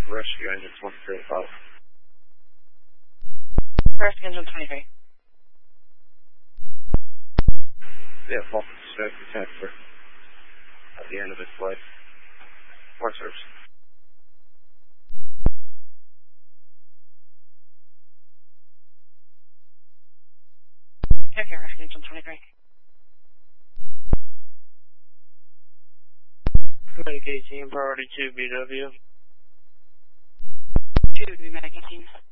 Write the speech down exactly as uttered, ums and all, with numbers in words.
rescue engine twenty-three above. Rescue engine twenty-three. Yeah, false safety transfer at the end of its life. More service. Okay, rescue engine twenty-three. Medic eighteen, priority two, B W. two to be Medic eighteen.